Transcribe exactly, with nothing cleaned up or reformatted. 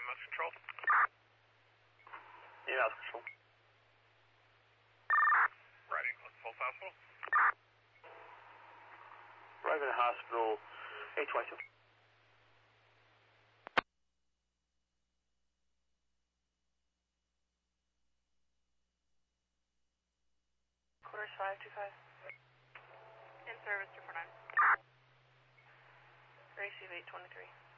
M S Control. E M S Control. Riding, let's Pulse Hospital. Arriving at hospital, eight twenty-two. Quarters five two five. In service, two four nine. Receive eight twenty-three.